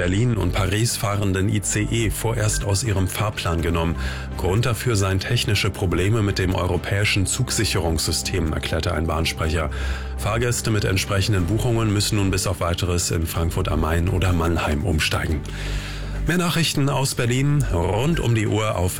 Berlin und Paris fahrenden ICE vorerst aus ihrem Fahrplan genommen. Grund dafür seien technische Probleme mit dem europäischen Zugsicherungssystem, erklärte ein Bahnsprecher. Fahrgäste mit entsprechenden Buchungen müssen nun bis auf Weiteres in Frankfurt am Main oder Mannheim umsteigen. Mehr Nachrichten aus Berlin rund um die Uhr auf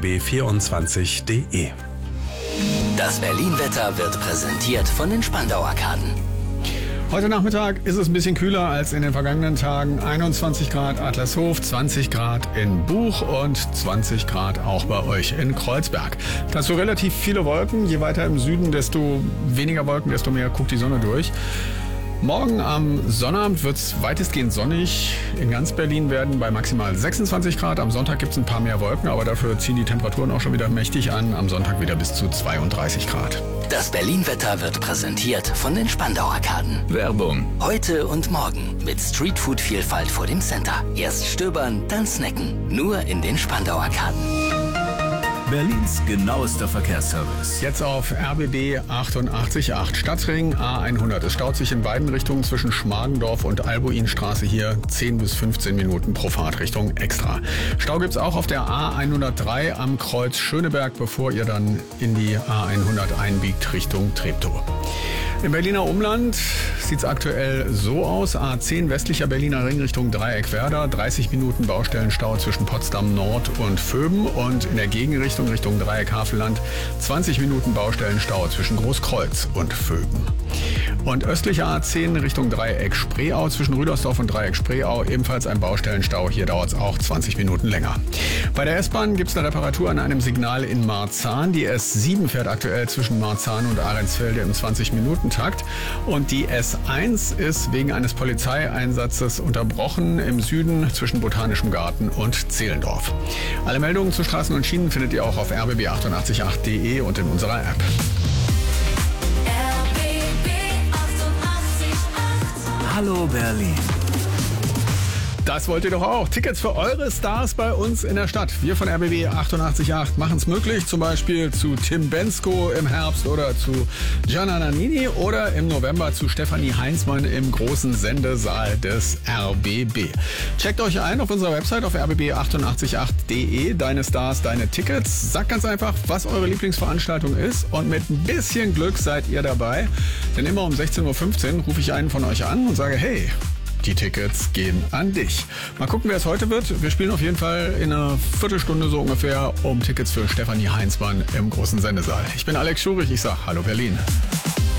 rbb24.de. Das Berlin-Wetter wird präsentiert von den Spandau-Arkaden. Heute Nachmittag ist es ein bisschen kühler als in den vergangenen Tagen. 21 Grad Adlershof, 20 Grad in Buch und 20 Grad auch bei euch in Kreuzberg. Dazu relativ viele Wolken. Je weiter im Süden, desto weniger Wolken, desto mehr guckt die Sonne durch. Morgen am Sonnabend wird es weitestgehend sonnig. In ganz Berlin werden bei maximal 26 Grad. Am Sonntag gibt es ein paar mehr Wolken, aber dafür ziehen die Temperaturen auch schon wieder mächtig an. Am Sonntag wieder bis zu 32 Grad. Das Berlin-Wetter wird präsentiert von den Spandau-Arkaden. Werbung. Heute und morgen mit Streetfood-Vielfalt vor dem Center. Erst stöbern, dann snacken. Nur in den Spandau-Arkaden. Berlins genauester Verkehrsservice. Jetzt auf RBB 88.8 Stadtring A100. Es staut sich in beiden Richtungen zwischen Schmargendorf und Albuinstraße hier 10 bis 15 Minuten pro Fahrtrichtung extra. Stau gibt's auch auf der A103 am Kreuz Schöneberg, bevor ihr dann in die A100 einbiegt Richtung Treptow. Im Berliner Umland sieht es aktuell so aus. A10 westlicher Berliner Ring Richtung Dreieckwerder. 30 Minuten Baustellenstau zwischen Potsdam Nord und Vöben. Und in der Gegenrichtung Richtung Dreieck Havelland 20 Minuten Baustellenstau zwischen Großkreuz und Vöben. Und östlicher A10 Richtung Dreieck Spreeau zwischen Rüdersdorf und Dreieck Spreeau ebenfalls ein Baustellenstau. Hier dauert es auch 20 Minuten länger. Bei der S-Bahn gibt es eine Reparatur an einem Signal in Marzahn. Die S7 fährt aktuell zwischen Marzahn und Ahrensfelde im 20-Minuten-Takt. Und die S1 ist wegen eines Polizeieinsatzes unterbrochen im Süden zwischen Botanischem Garten und Zehlendorf. Alle Meldungen zu Straßen und Schienen findet ihr auch auf rbb888.de und in unserer App. Hallo Berlin. Das wollt ihr doch auch. Tickets für eure Stars bei uns in der Stadt. Wir von RBB 88.8 machen es möglich. Zum Beispiel zu Tim Bensko im Herbst oder zu Gianna Nannini oder im November zu Stefanie Heinzmann im großen Sendesaal des RBB. Checkt euch ein auf unserer Website auf rbb888.de. Deine Stars, deine Tickets. Sagt ganz einfach, was eure Lieblingsveranstaltung ist. Und mit ein bisschen Glück seid ihr dabei. Denn immer um 16.15 Uhr rufe ich einen von euch an und sage, hey, die Tickets gehen an dich. Mal gucken, wer es heute wird. Wir spielen auf jeden Fall in einer Viertelstunde so ungefähr um Tickets für Stefanie Heinzmann im großen Sendesaal. Ich bin Alex Schurich, ich sag Hallo Berlin.